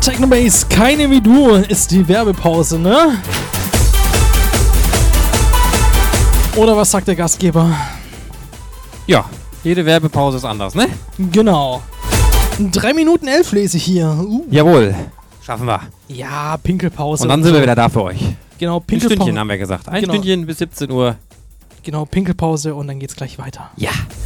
Technobase, keine wie du, ist die Werbepause, ne? Oder was sagt der Gastgeber? Ja, jede Werbepause ist anders, ne? Genau. 3 Minuten 11 lese ich hier. Jawohl, schaffen wir. Ja, Pinkelpause. Und dann sind wir wieder da für euch. Genau, Ein Pinkelpause. Stündchen haben wir gesagt. Ein Genau. Stündchen bis 17 Uhr. Genau, Pinkelpause und dann geht's gleich weiter. Ja.